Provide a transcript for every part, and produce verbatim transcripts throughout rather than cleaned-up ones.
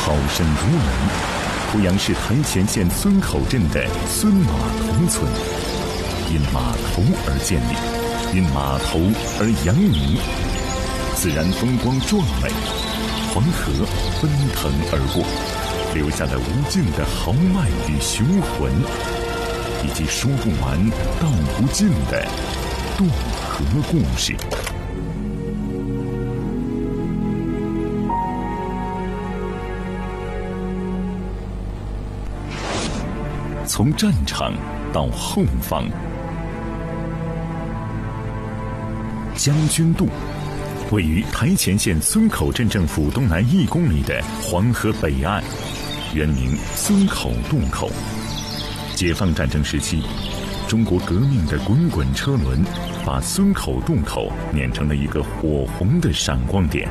好生如门。濮阳市台前县孙口镇的孙码头村，因码头而建立，因码头而扬名，自然风光壮美，黄河奔腾而过，留下了无尽的豪迈与雄浑，以及说不完道不尽的渡河故事。从战场到后方，将军渡位于台前县孙口镇政府东南一公里的黄河北岸，原名孙口渡口。解放战争时期，中国革命的滚滚车轮把孙口渡口碾成了一个火红的闪光点。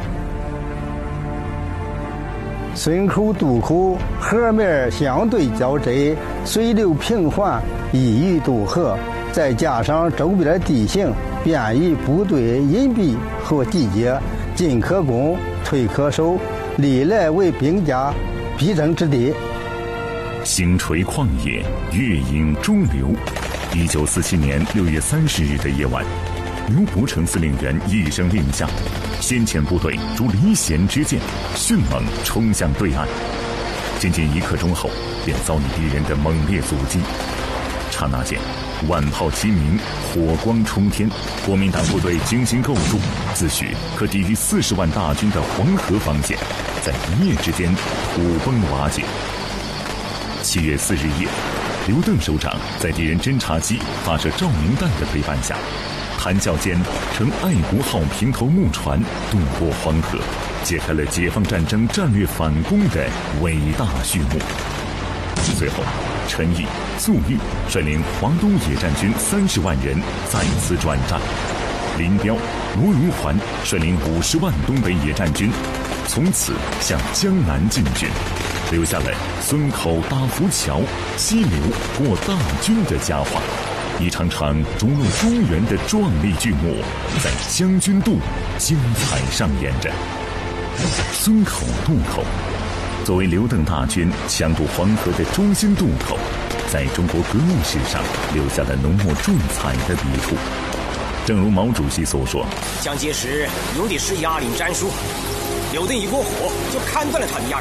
孙口渡口河面相对较窄，水流平缓，易于渡河，再加上周边的地形便于部队隐蔽和集结，进可攻，退可守，历来为兵家必争之地。 星垂旷野，月影中流。一九四七年六月三十日的夜晚，刘伯承司令员一声令下，先遣部队如离弦之箭，迅猛冲向对岸。仅仅一刻钟后，便遭遇敌人的猛烈阻击。刹那间，万炮齐鸣，火光冲天，国民党部队精心构筑，自诩可抵御四十万大军的黄河防线，在一夜之间土崩瓦解。七月四日夜，刘邓首长在敌人侦察机发射照明弹的陪伴下，谈笑间乘爱国号平头木船渡过黄河，揭开了解放战争战略反攻的伟大序幕。随后，陈毅、粟裕率领华东野战军三十万人再次转战，林彪、罗荣桓率领五十万东北野战军从此向江南进军，留下了孙口搭浮桥、溪流过大军的佳话。一场场逐鹿中原的壮丽剧目在将军渡精彩上演着。孙口渡口作为刘邓大军强渡黄河的中心渡口，在中国革命史上留下了浓墨重彩的笔触。正如毛主席所说， 蒋介石用的是压令战术，刘邓一过火就砍断了他的压